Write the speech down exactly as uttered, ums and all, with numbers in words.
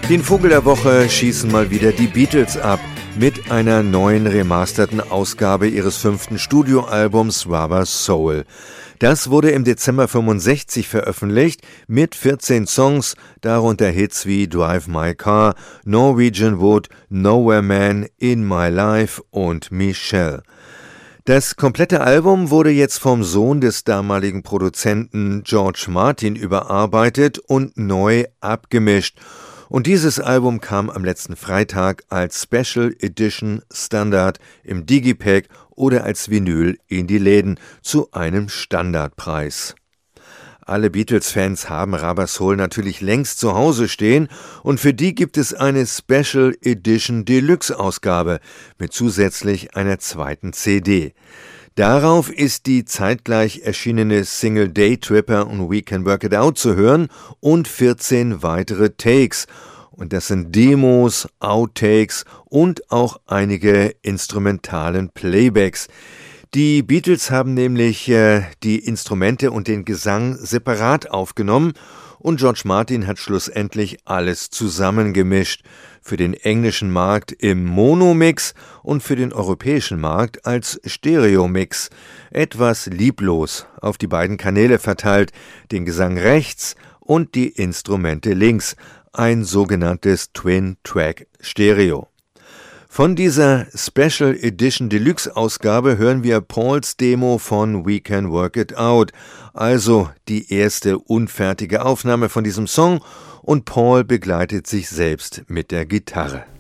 Den Vogel der Woche schießen mal wieder die Beatles ab mit einer neuen remasterten Ausgabe ihres fünften Studioalbums Rubber Soul. Das wurde im Dezember fünfundsechzig veröffentlicht mit vierzehn Songs, darunter Hits wie Drive My Car, Norwegian Wood, Nowhere Man, In My Life und Michelle. Das komplette Album wurde jetzt vom Sohn des damaligen Produzenten George Martin überarbeitet und neu abgemischt. Und dieses Album kam am letzten Freitag als Special Edition Standard im Digipack oder als Vinyl in die Läden zu einem Standardpreis. Alle Beatles-Fans haben Rubber Soul natürlich längst zu Hause stehen und für die gibt es eine Special Edition Deluxe-Ausgabe mit zusätzlich einer zweiten C D. Darauf ist die zeitgleich erschienene Single Daytripper und We Can Work It Out zu hören und vierzehn weitere Takes. Und das sind Demos, Outtakes und auch einige instrumentalen Playbacks. Die Beatles haben nämlich äh, die Instrumente und den Gesang separat aufgenommen und George Martin hat schlussendlich alles zusammengemischt. Für den englischen Markt im Monomix und für den europäischen Markt als Stereomix. Etwas lieblos auf die beiden Kanäle verteilt, den Gesang rechts und die Instrumente links. Ein sogenanntes Twin-Track-Stereo. Von dieser Special Edition Deluxe Ausgabe hören wir Pauls Demo von We Can Work It Out, also die erste unfertige Aufnahme von diesem Song und Paul begleitet sich selbst mit der Gitarre.